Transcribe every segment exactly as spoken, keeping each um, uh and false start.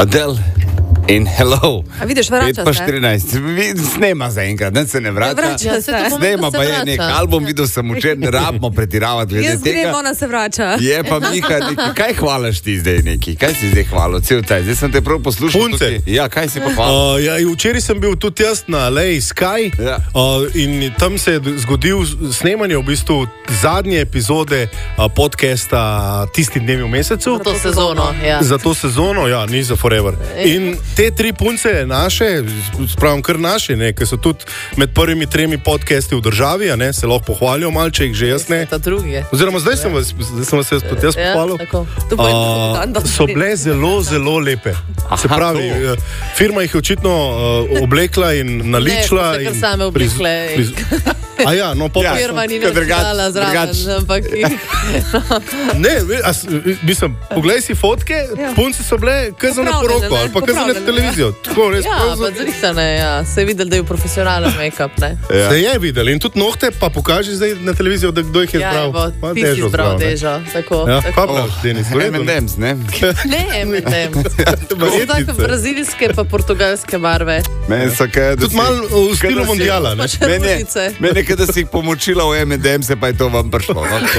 Adele in Hello. A vidiš, vrača pet pa se. štirinajst. Snema zaenkrat, ne se ne vrača. Ne vrača se, to pomeni, Snema da se pa je vrača. nek album, videl sem včeraj, ne rabimo pretiravati glede Jaz tega. grem, ona se vrača. Je pa Miha neki, kaj hvalaš ti zdaj neki? Kaj si zdaj hvalil? Cel taj, zdaj sem te prav poslušal. Punce. Tukaj. Ja, kaj si pa hvalil? Uh, ja, včeraj sem bil tudi jaz na Lej Sky Ja. uh, in tam se je zgodil snemanje v bistvu zadnje epizode uh, podcasta Tisti dnevi v mesecu. To sezono, ja. Za to sezono, ja, ni za forever. In te tri punce naše, spravim kar naše, ne, ki so tudi med prvimi tremi podcasti v državi, a ne, se lahko pohvalijo malče, jih že jaz ne. Ta drugi. Oziroma, zdaj sem vas, zdaj sem vas jaz tudi jaz Ja, pohvalil. tako. To bo Uh, dan, da so bile zelo, zelo lepe. Se Aha, pravi, to. eh, firma jih je očitno uh, oblekla in naličila. Ne, so se kar in same oblekle in- A ja, no, pol Ja, pa- Firma ni Kaj nič drugače- dala zraven, drugače. ampak Ne, ve- a s- mislim, poglej si fotke, Ja. punce so bile kar za na Popravljene, poroko ne? ali pa kar za na Popravljene, televizijo. Tako, res, ja, prav za- pa zrihtane, ja. Se je videl, da je profesionalen make-up, ne? Ja. Se je videl in tudi nohte, pa pokaži zdaj na televizijo, da kdo jih je Ja, zbral. evo, Ma, ti si Dežo zbral zbral, ne. Dežo, tako. Ja, tako. pa prav, Denis, v redu, M and ne. M's, ne? Ne, M and M. Tako Verjetnice. brazilske pa portugalske barve. Meni so kaj, da Tudi si- malo v kaj, stilu da si- mondiala, ne? Pa še Meni je, ručice. meni je, kaj, da si jih pomočila v M and M, se pa je to vam prišlo. No, tako.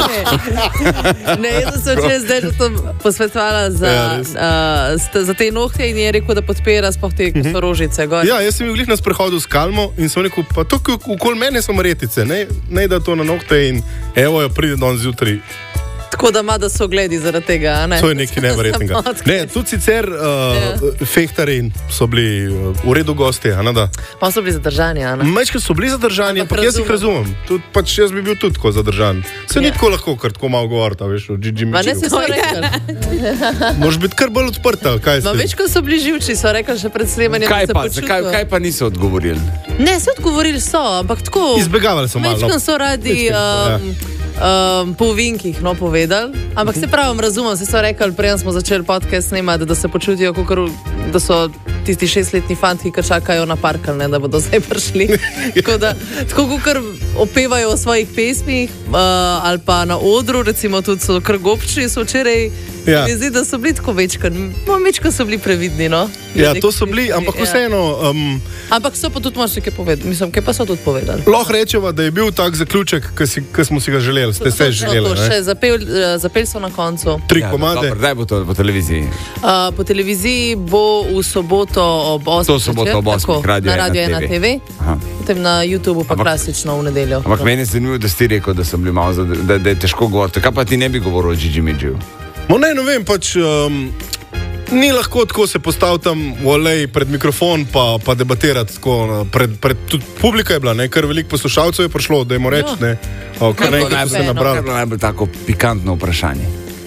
Ne, jaz sem se včeraj zdaj že to posvetovala za, Ja, res. uh, st- za te nohte in je rekel, da podpira sploh te ko so rožice. Gor. Ja, jaz sem bil glih na sprehodu s Kalmo in sem rekel, pa to, okoli mene so marjetice, ne, ne da to na nohte in evo jo pride danes zjutraj. Tako da ima, da so gledi zaradi tega. a Ne? To je nekaj neverjetnega. Za podcast. Ne, tudi sicer uh, ja. fehtari so bili uh, v redu gostje, a ne da. Pa so bili zadržani, Ana. Majčki so bili zadržani, Ampak ampak jaz jih razumem. razumem. Tudi pač jaz bi bil tudi tako zadržan. Se ni Ja. tako lahko, kar tako malo govoriti, veš, o Gigi Ma ne Mičiju. se so rekli. Moraš biti kar bolj odprt, ali kaj Ma se. več, ko so bili živči, so rekli še pred snemanjem, Kaj da se pa, počutijo. zakaj, kaj pa niso odgovorili? Ne, so odgovorili so, ampak tako. Izbegavali so malo. Večkrat so radi Večkrat, ja. um, um, po vinkih no, povedali, ampak se pravim, razumem, se so rekli, preden smo začeli podcast snemati, da se počutijo, kakor, da so tisti šestletni fanti, ki čakajo na parkal, ne, da bodo zdaj prišli. Tako da, tako kot opevajo o svojih pesmih uh, ali pa na odru, recimo tudi so krgobči, so včeraj. Ja. Mi zdi, da so bili tako večkrat, no, večkrat so bili previdni. No, Ja, to so bili, ampak Ja. vseeno. Um, Ampak so pa tudi marsikaj povedali, mislim, kaj pa so tudi povedali. Lahko rečemo, da je bil tak zaključek, ki smo si ga želeli, ste se Točno želeli. to, ne? še zapel, uh, zapel so na koncu. Tri Ja, komade. dobro, kdaj bo to po televiziji? Uh, po televiziji bo v soboto ob osmih. To soboto ob osmih, Radio na Radio ena ena TV. T V, Aha. potem na YouTubu pa Ampak- klasično v nedeljo. Ampak meni je zanimivo, da si rekel, da sem bil malo, zade, da, da je težko govoriti. Kaj pa ti ne bi govoril o Gigi Mičiju? No, ne, ne vem, pač. Um, Ni lahko tako se postaviti tam v olej pred mikrofon pa, pa debatirati. Tako, no, pred, pred, tudi publika je bila, ne, kar veliko poslušalcev je prišlo, da jim reči, ne, o, kar Kaj bo nekaj so se najbolj- Kaj je nabrali. bilo najbolj tako pikantno vprašanje?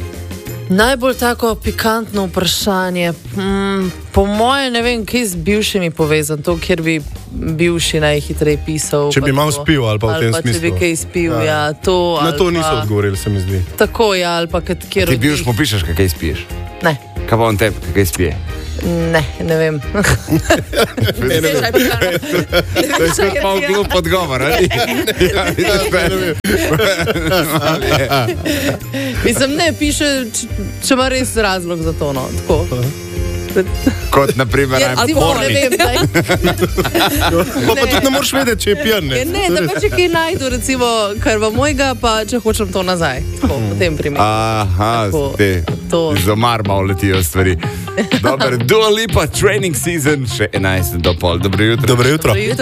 Najbolj tako pikantno vprašanje. Mm, po mojem, ne vem, kaj z bivšimi povezan, to, kjer bi bivši najhitreje pisal. Če bi pa malo to. spil ali pa v ali tem pa, smislu. Če bi kaj spil, Ja. ja, ja to. Na ali to pa, niso odgovorili, se mi zdi. Tako, ja, ali pa kad- kjer Ti od bivš njih- mu pišeš, kaj spiješ? Ne, Kaj pa on tebi, kaj spije? ne, ne vem. Ne, ne vem. To je spet pol glup odgovor, ali? Ja, vidiš, meni- Mislim, ne, piše, č- če ima res razlog za to. No, tako. Kot naprimer, Ja, I'm recimo, ne horny. vem, daj. Pa, pa tudi ne moreš vedeti, če je pijan. Ja, ne, da pa če kaj najdu, recimo, kar v mojega, pa če hočem to nazaj. Tako, v tem primeru. Aha, Tako, te to. z omar malo letijo stvari. Dober, Dua Lipa, training season, še enajst do pol. Dobro jutro. Dobro jutro. Jutro.